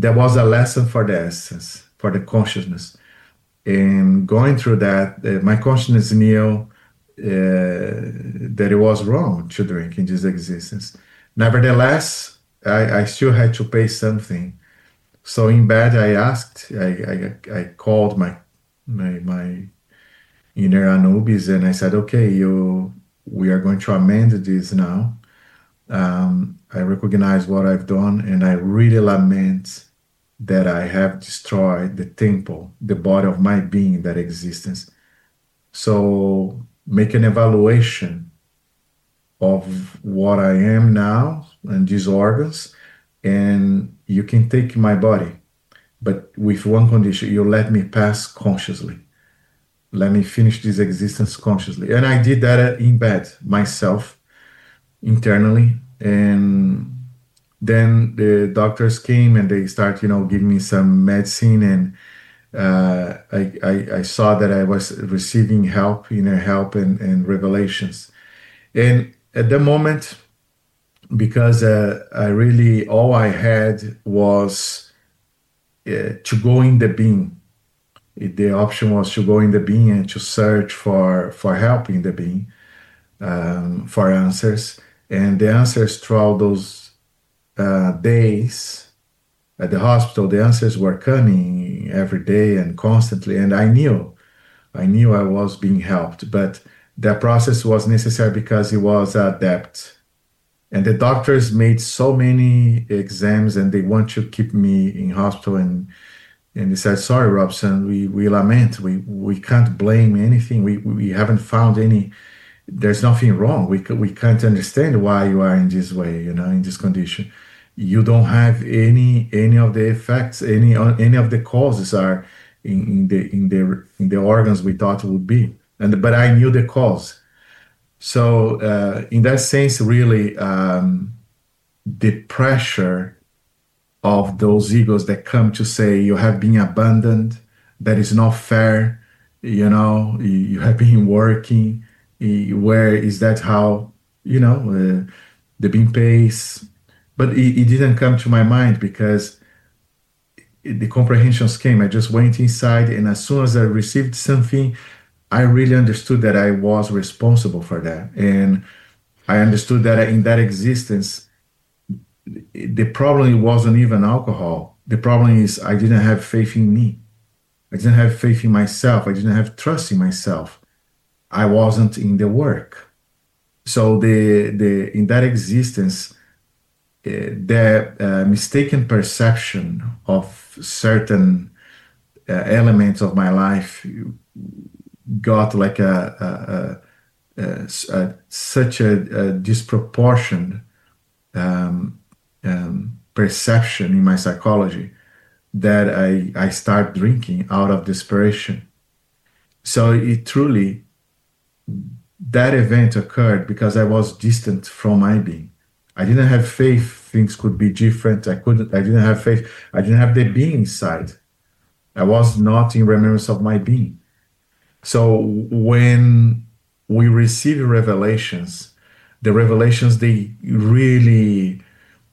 That was a lesson for the essence, for the consciousness. And going through that, my consciousness knew that it was wrong to drink in this existence. Nevertheless, I still had to pay something. So in bed, I called my inner Anubis, and I said, okay, we are going to amend this now. I recognize what I've done, and I really lament that I have destroyed the temple, the body of my being, that existence. So make an evaluation of what I am now and these organs, and you can take my body, but with one condition: you let me pass consciously. Let me finish this existence consciously. And I did that in bed myself, internally. And then the doctors came and they start, giving me some medicine. And I saw that I was receiving help, inner help, and revelations. And at the moment, because I really, all I had was to go in the being. The option was to go in the being and to search for help in the being, for answers. And the answers throughout those days at the hospital, the answers were coming every day and constantly. And I knew I was being helped, but that process was necessary because it was a debt. And the doctors made so many exams, and they want to keep me in hospital. And they said, sorry, Robson, we lament. We can't blame anything. We haven't found any, there's nothing wrong. We can't understand why you are in this way, in this condition. You don't have any of the effects, any of the causes are in the organs we thought it would be. But I knew the cause. So in that sense, really, the pressure of those egos that come to say you have been abandoned, that is not fair, you have been working, where is that how, the being pays. But it didn't come to my mind because the comprehensions came. I just went inside, and as soon as I received something, I really understood that I was responsible for that. And I understood that in that existence, the problem wasn't even alcohol. The problem is I didn't have faith in me. I didn't have faith in myself. I didn't have trust in myself. I wasn't in the work. So the in that existence, the mistaken perception of certain elements of my life got like such a disproportionate perception in my psychology that I start drinking out of desperation. So it truly, that event occurred because I was distant from my being. I didn't have faith things could be different. I didn't have faith. I didn't have the being inside. I was not in remembrance of my being. So when we receive revelations, the revelations, they really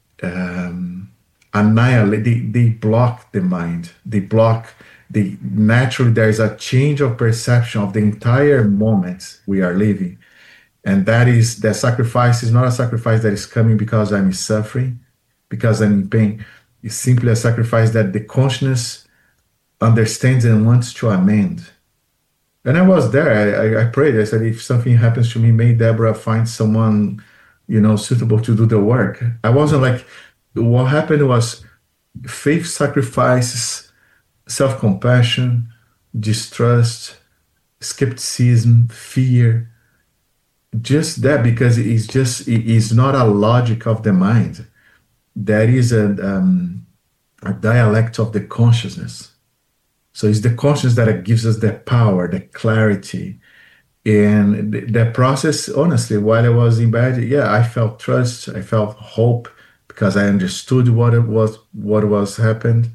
annihilate, they block the mind. Naturally, there is a change of perception of the entire moment we are living. And that sacrifice is not a sacrifice that is coming because I'm suffering, because I'm in pain. It's simply a sacrifice that the consciousness understands and wants to amend. And I was there. I prayed. I said, if something happens to me, may Deborah find someone, suitable to do the work. I wasn't like, what happened was faith sacrifices, self-compassion, distrust, skepticism, fear. Just that, because it is not a logic of the mind. That is a dialect of the consciousness. So it's the consciousness that gives us the power, the clarity. And the process, honestly, while I was in bed, I felt trust, I felt hope, because I understood what was happening.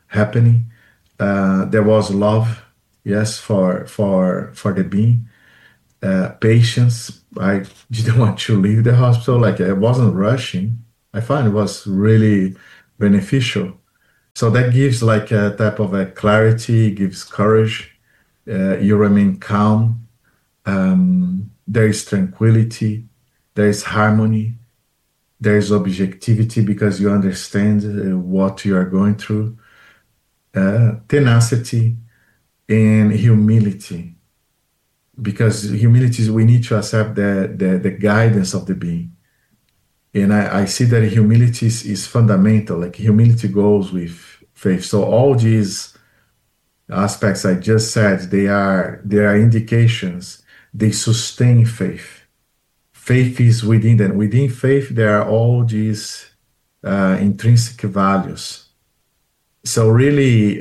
There was love, yes, for the being. Patience. I didn't want to leave the hospital. Like, I wasn't rushing. I found it was really beneficial. So that gives like a type of a clarity, gives courage. You remain calm. There is tranquility. There is harmony. There is objectivity because you understand what you are going through. Tenacity and humility, because humility is we need to accept the guidance of the being. And I see that humility is fundamental. Like humility goes with faith. So all these aspects I just said, they are indications. They sustain faith. Faith is within them. Within faith, there are all these intrinsic values. So really,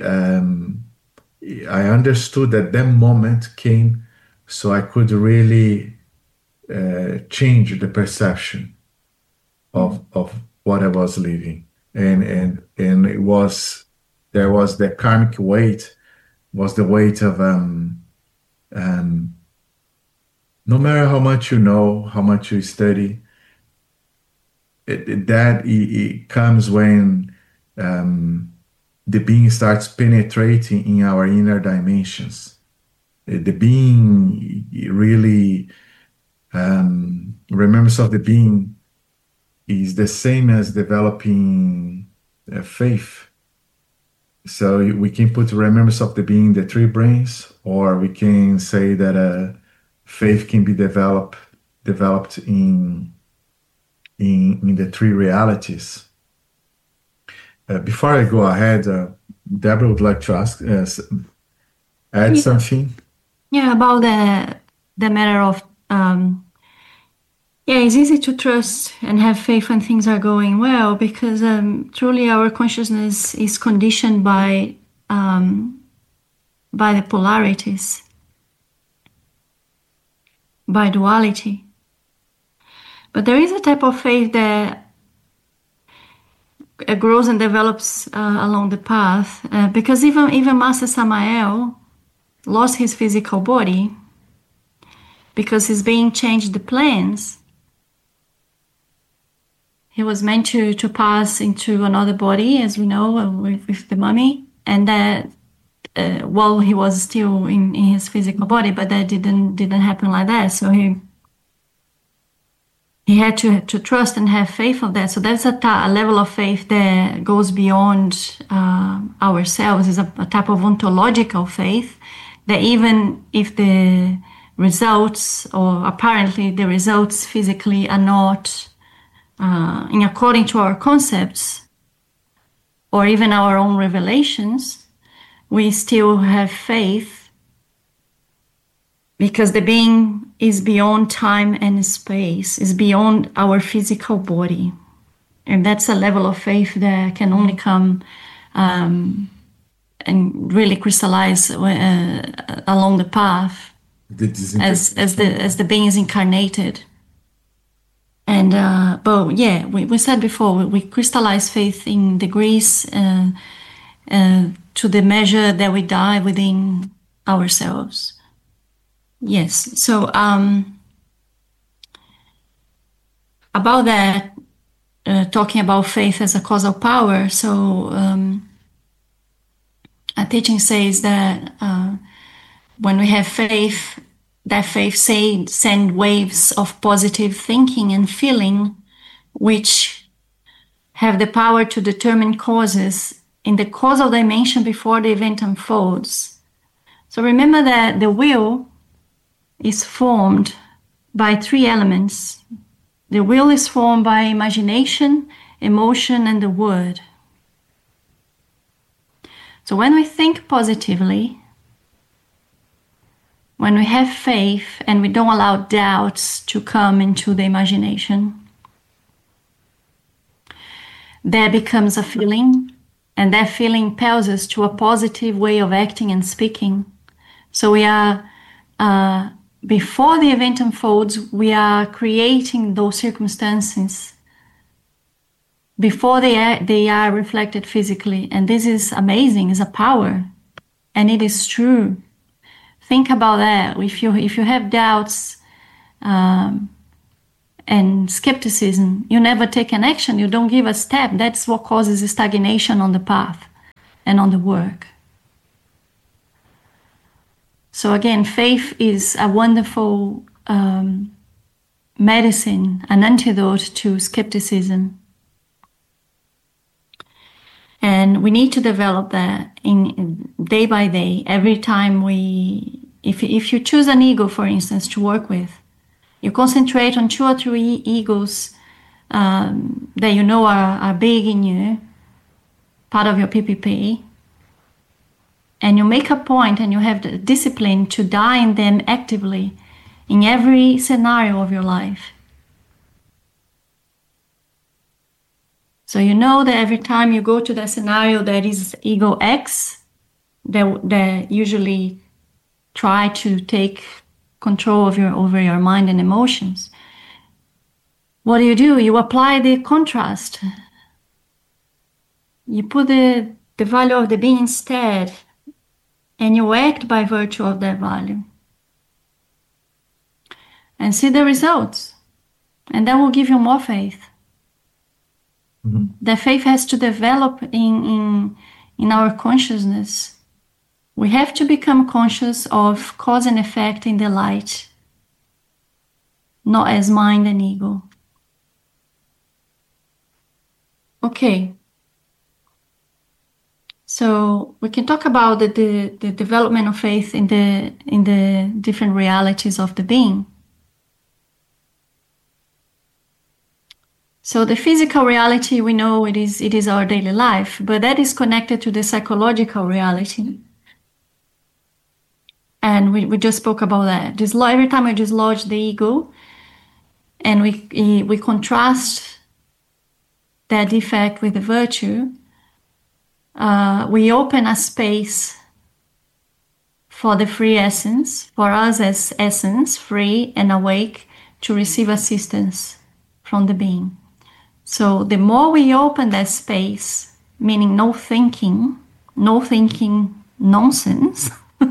I understood that that moment came, so I could really change the perception of what I was living, and it was there was the karmic weight, was the weight of um, no matter how much you know, how much you study, it comes when the being starts penetrating in our inner dimensions. The being really remembrance of the being is the same as developing faith. So we can put remembrance of the being in the three brains, or we can say that faith can be developed in the three realities. Before I go ahead, Deborah would like to add something. Yeah, about the matter of it's easy to trust and have faith when things are going well, because truly our consciousness is conditioned by the polarities, by duality. But there is a type of faith that grows and develops along the path, because even Master Samael lost his physical body because he's being changed the plans. He was meant to pass into another body, as we know, with the mummy, and that while he was still in his physical body, but that didn't happen like that. So he had to trust and have faith of that. So that's a level of faith that goes beyond ourselves. It's a type of ontological faith that even if the results, or apparently the results physically, are not in according to our concepts or even our own revelations, we still have faith, because the being is beyond time and space, is beyond our physical body. And that's a level of faith that can only come and really crystallize along the path as the being is incarnated. And but yeah, we said before, we crystallize faith in degrees to the measure that we die within ourselves. Yes. So about that, talking about faith as a causal power. So a teaching says that when we have faith, that faith send waves of positive thinking and feeling, which have the power to determine causes in the causal dimension before the event unfolds. So remember that the will is formed by three elements. The will is formed by imagination, emotion, and the word. So when we think positively, when we have faith and we don't allow doubts to come into the imagination, there becomes a feeling, and that feeling impels us to a positive way of acting and speaking. So we are, before the event unfolds, we are creating those circumstances before they are reflected physically. And this is amazing, it's a power, and it is true. Think about that. If you have doubts and skepticism, you never take an action, you don't give a step. That's what causes stagnation on the path. and on the work. So again, faith is a wonderful medicine, an antidote to skepticism. And we need to develop that in day by day. Every time if you choose an ego, for instance, to work with, you concentrate on 2 or 3 egos that you know are big in you, part of your PPP, and you make a point and you have the discipline to die in them actively in every scenario of your life. So you know that every time you go to that scenario that is ego X, that usually try to take control of over your mind and emotions. What do? You apply the contrast. You put the value of the being instead, and you act by virtue of that value. And see the results. And that will give you more faith. Mm-hmm. That faith has to develop in our consciousness. We have to become conscious of cause and effect in the light, not as mind and ego. Okay. So we can talk about the development of faith in the different realities of the being. So the physical reality, we know it is our daily life, but that is connected to the psychological reality. And we just spoke about that. Every time we dislodge the ego and we contrast that defect with the virtue, we open a space for the free essence, for us as essence, free and awake, to receive assistance from the being. So the more we open that space, meaning no thinking nonsense,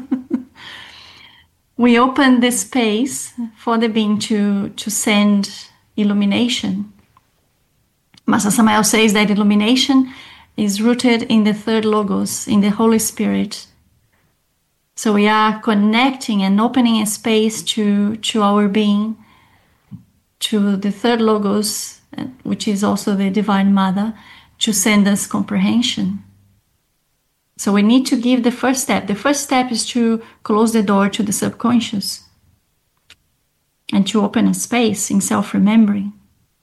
we open the space for the being to send illumination. Master Samael says that illumination is rooted in the third logos, in the Holy Spirit. So we are connecting and opening a space to our being, to the third logos, which is also the Divine Mother, to send us comprehension. So we need to give the first step. The first step is to close the door to the subconscious and to open a space in self-remembering.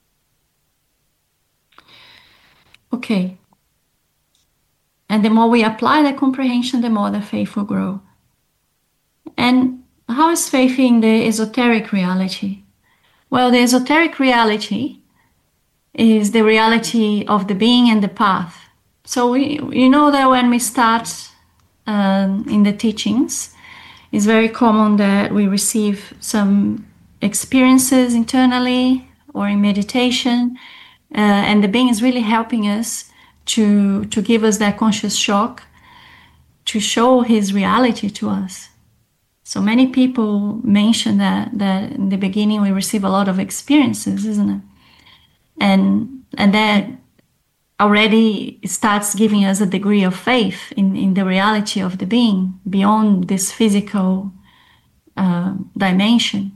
Okay. And the more we apply that comprehension, the more the faith will grow. And how is faith in the esoteric reality? Well, the esoteric reality is the reality of the being and the path. So you know that when we start in the teachings, it's very common that we receive some experiences internally or in meditation, and the being is really helping us to give us that conscious shock, to show his reality to us. So many people mention that in the beginning we receive a lot of experiences, isn't it? And that already starts giving us a degree of faith in the reality of the being beyond this physical dimension.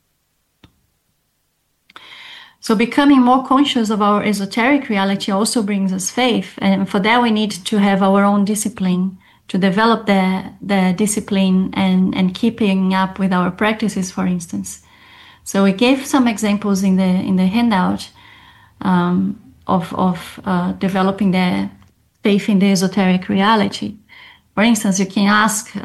So becoming more conscious of our esoteric reality also brings us faith. And for that we need to have our own discipline, to develop the discipline and keeping up with our practices, for instance. So we gave some examples in the handout of developing the faith in the esoteric reality. For instance, you can ask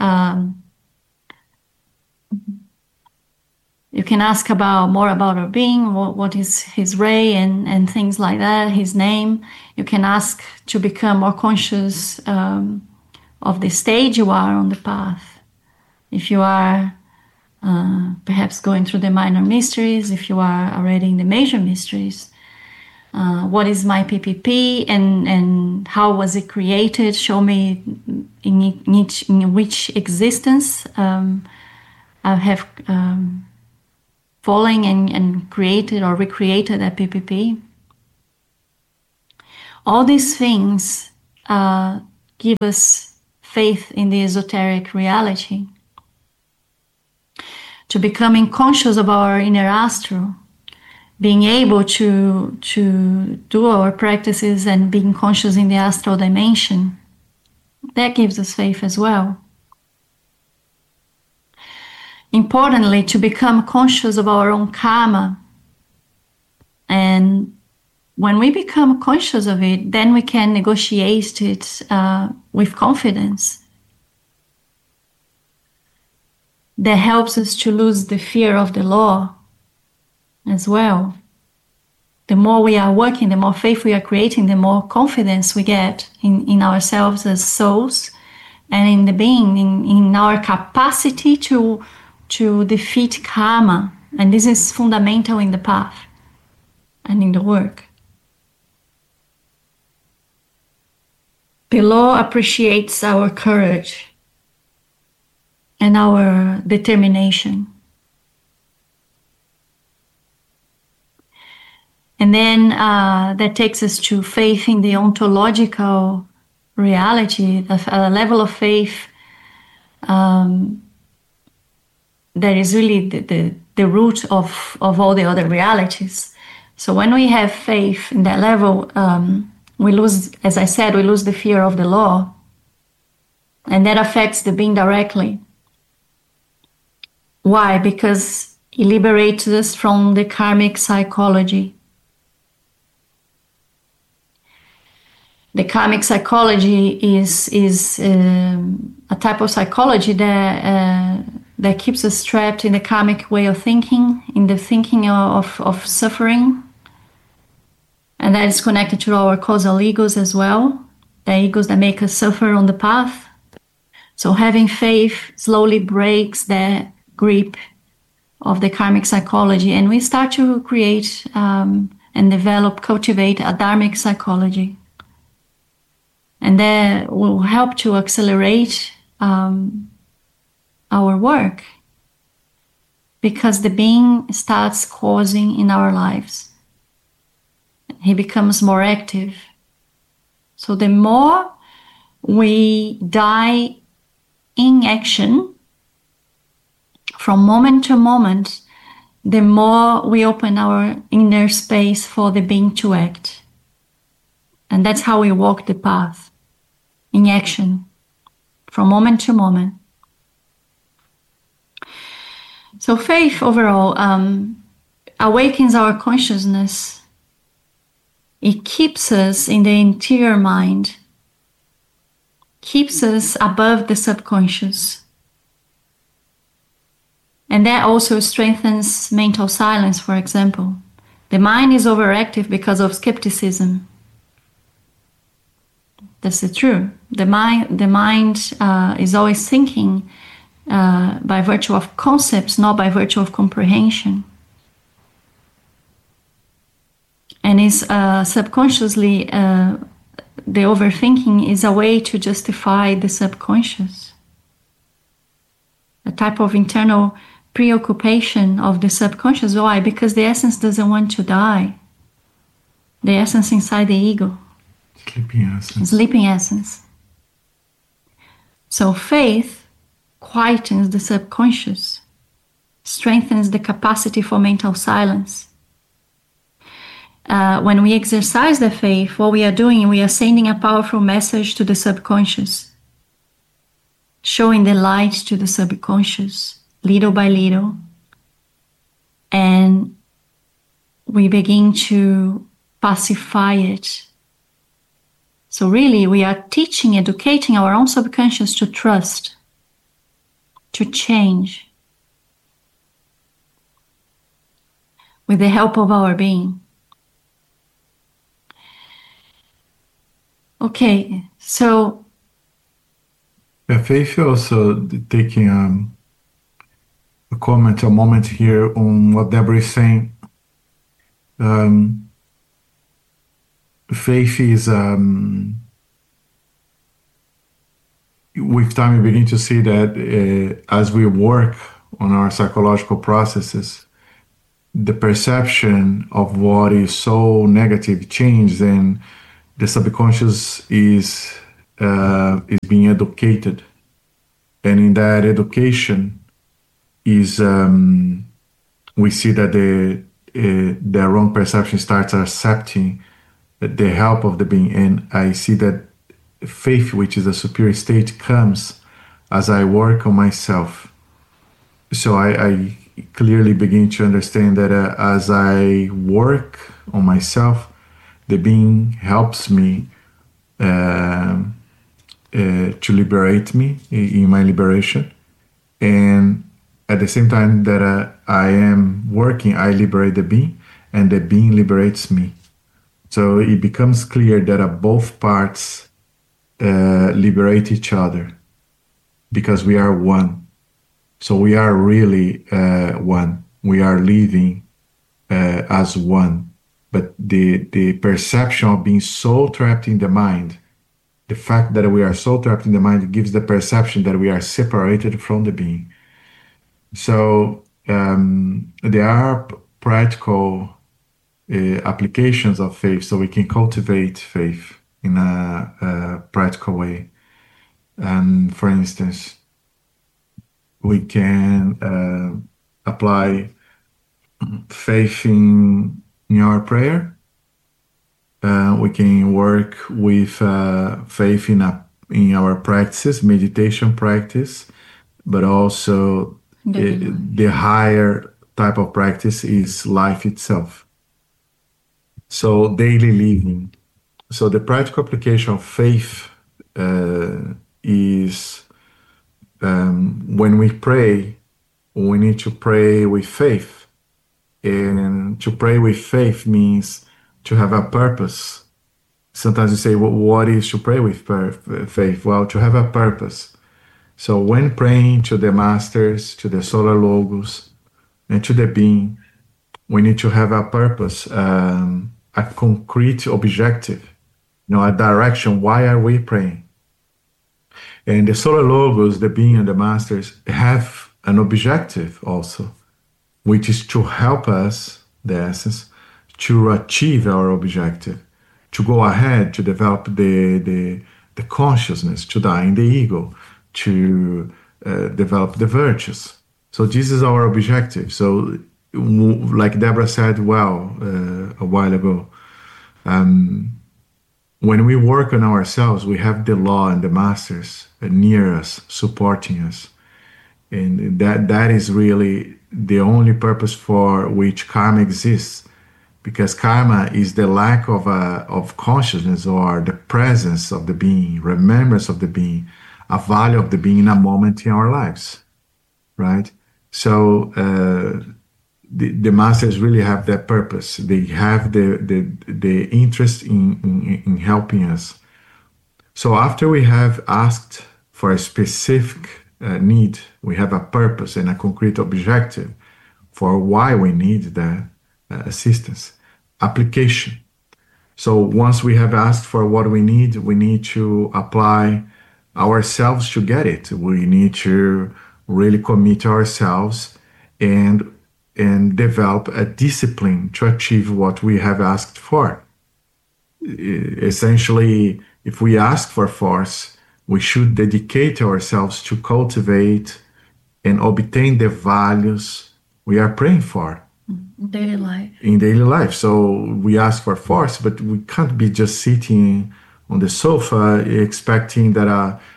more about our being, what is his ray and things like that, his name. You can ask to become more conscious of the stage you are on the path. If you are perhaps going through the minor mysteries, if you are already in the major mysteries, what is my PPP and how was it created? Show me in which existence I have fallen and created or recreated that PPP. All these things give us faith in the esoteric reality, to becoming conscious of our inner astral, being able to do our practices and being conscious in the astral dimension. That gives us faith as well. Importantly, to become conscious of our own karma. And when we become conscious of it, then we can negotiate it with confidence. That helps us to lose the fear of the law as well. The more we are working, the more faith we are creating, the more confidence we get in ourselves as souls and in the being, in our capacity to defeat karma. And this is fundamental in the path and in the work. The law appreciates our courage and our determination. And then that takes us to faith in the ontological reality, a level of faith that is really the root of all the other realities. So when we have faith in that level, we lose, as I said, we lose the fear of the law. And that affects the being directly. Why? Because it liberates us from the karmic psychology. The karmic psychology is a type of psychology that keeps us trapped in the karmic way of thinking, in the thinking of suffering. And that is connected to our causal egos as well, the egos that make us suffer on the path. So having faith slowly breaks that grip of the karmic psychology, and we start to create and develop, cultivate a dharmic psychology. And that will help to accelerate our work, because the being starts causing in our lives. He becomes more active. So the more we die in action, from moment to moment, the more we open our inner space for the being to act. And that's how we walk the path, in action, from moment to moment. So faith overall awakens our consciousness. It keeps us in the interior mind, keeps us above the subconscious. And that also strengthens mental silence, for example. The mind is overactive because of skepticism. That's the truth. The mind is always thinking by virtue of concepts, not by virtue of comprehension. And is subconsciously, the overthinking is a way to justify the subconscious. A type of internal preoccupation of the subconscious. Why? Because the essence doesn't want to die. The essence inside the ego. Sleeping essence. Sleeping essence. So faith quietens the subconscious, strengthens the capacity for mental silence. When we exercise the faith, what we are doing, we are sending a powerful message to the subconscious, showing the light to the subconscious, little by little. And we begin to pacify it. So really, we are teaching, educating our own subconscious to trust, to change, with the help of our being. Okay, so... Faith also taking a comment, a moment here on what Deborah is saying. Faith is, with time we begin to see that as we work on our psychological processes, the perception of what is so negative changes, and the subconscious is is being educated, and in that education is we see that the wrong perception starts accepting the help of the being, and I see that faith, which is a superior state, comes as I work on myself. So I clearly begin to understand that as I work on myself, the being helps me to liberate me in my liberation, and at the same time that I am working, I liberate the being, and the being liberates me. So it becomes clear that both parts liberate each other because we are one. So we are really one. We are living as one. But the perception of being so trapped in the mind, the fact that we are so trapped in the mind gives the perception that we are separated from the being. So there are practical applications of faith, so we can cultivate faith in a practical way. And for instance, we can apply faith in our prayer. We can work with faith in our practices, meditation practice, but also the higher type of practice is life itself. So daily living. So the practical application of faith is when we pray, we need to pray with faith. And to pray with faith means to have a purpose. Sometimes you say, well, what is to pray with faith? Well, to have a purpose. So when praying to the masters, to the solar logos, and to the being, we need to have a purpose, a concrete objective, a direction. Why are we praying? And the solar logos, the being and the masters, have an objective also, which is to help us, the essence, to achieve our objective, to go ahead, to develop the consciousness, to die in the ego, to develop the virtues. So this is our objective. So like Deborah said well a while ago, when we work on ourselves, we have the law and the masters near us, supporting us. And that is really the only purpose for which karma exists, because karma is the lack of consciousness or the presence of the being, remembrance of the being, a value of the being in a moment in our lives, right? So the masters really have that purpose. They have the interest in helping us. So after we have asked for a specific need, we have a purpose and a concrete objective for why we need that assistance. Application. So once we have asked for what we need to apply ourselves to get it. We need to really commit ourselves and develop a discipline to achieve what we have asked for. Essentially, if we ask for force, we should dedicate ourselves to cultivate and obtain the values we are praying for. Daily life. In daily life. So we ask for force, but we can't be just sitting on the sofa expecting that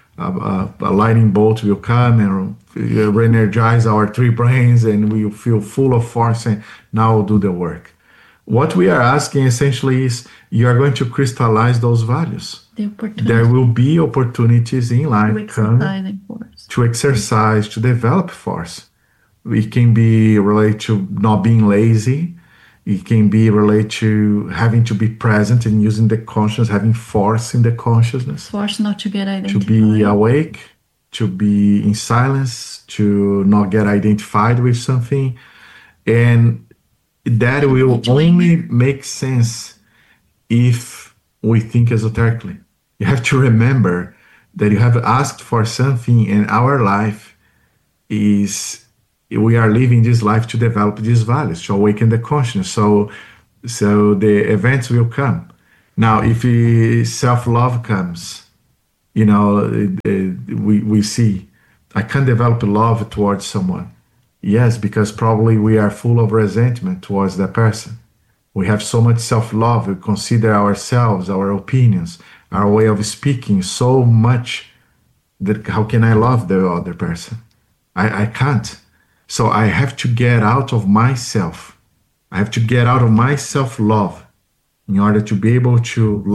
a lightning bolt will come and re-energize our three brains and we feel full of force and now we'll do the work. What we are asking essentially is you are going to crystallize those values. There will be opportunities in life to exercise, to develop force. It can be related to not being lazy. It can be related to having to be present and using the consciousness, having force in the consciousness. Force not to get identified. To be awake, to be in silence, to not get identified with something. And that will only make sense if we think esoterically. You have to remember that you have asked for something and our life is... We are living this life to develop these values, to awaken the consciousness. So the events will come. Now, if self-love comes, You know, we see, I can't develop love towards someone. Yes, because probably we are full of resentment towards that person. We have so much self-love. We consider ourselves, our opinions, our way of speaking so much that how can I love the other person? I can't. So I have to get out of myself. I have to get out of my self-love in order to be able to